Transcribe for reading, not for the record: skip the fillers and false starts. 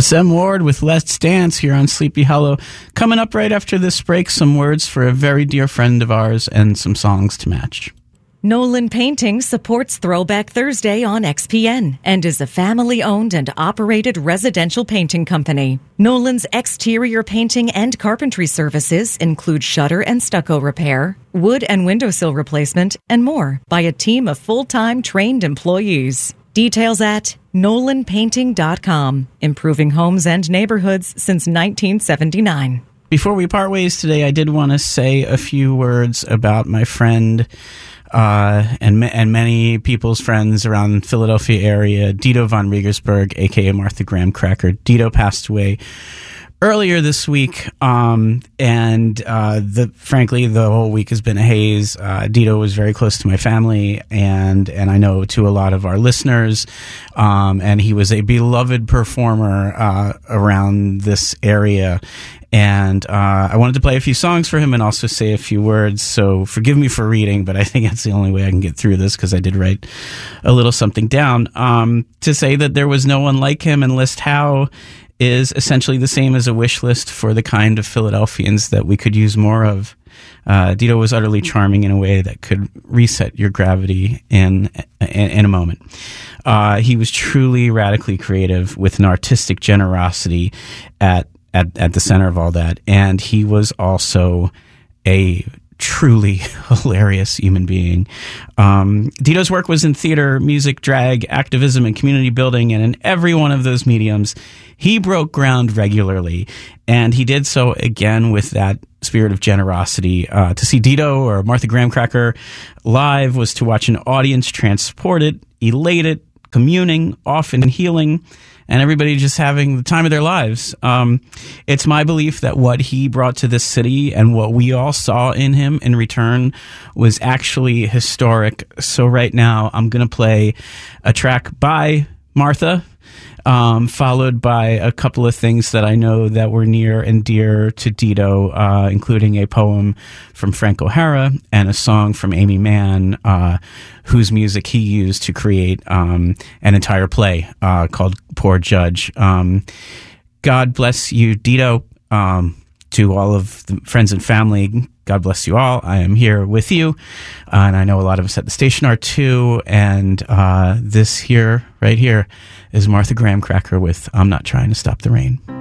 SM Ward with Let's Dance here on Sleepy Hollow. Coming up right after this break, some words for a very dear friend of ours and some songs to match. Nolan Painting supports Throwback Thursday on XPN and is a family-owned and operated residential painting company. Nolan's exterior painting and carpentry services include shutter and stucco repair, wood and windowsill replacement, and more by a team of full-time trained employees. Details at nolanpainting.com. Improving homes and neighborhoods since 1979. Before we part ways today, I did want to say a few words about my friend and many people's friends around the Philadelphia area, Dito von Riegersberg, a.k.a. Martha Graham Cracker. Dito passed away earlier this week, frankly, the whole week has been a haze. Dito was very close to my family, and I know to a lot of our listeners, and he was a beloved performer around this area. And I wanted to play a few songs for him and also say a few words. So forgive me for reading, but I think that's the only way I can get through this because I did write a little something down. To say that there was no one like him and list how is essentially the same as a wish list for the kind of Philadelphians that we could use more of. Dito was utterly charming in a way that could reset your gravity in a moment. He was truly radically creative with an artistic generosity at the center of all that. And he was also a truly hilarious human being. Dito's work was in theater, music, drag, activism, and community building. And in every one of those mediums, he broke ground regularly. And he did so again with that spirit of generosity. To see Dito or Martha Graham Cracker live was to watch an audience transported, elated, communing, often healing, and everybody just having the time of their lives. It's my belief that what he brought to this city and what we all saw in him in return was actually historic. So right now, I'm going to play a track by Martha, followed by a couple of things that I know that were near and dear to Dito, including a poem from Frank O'Hara and a song from Amy Mann, whose music he used to create an entire play called Poor Judge. God bless you, Dito. To all of the friends and family, God bless you all. I am here with you, and I know a lot of us at the station are too, and this here, right here, is Martha Graham Cracker with I'm Not Trying to Stop the Rain.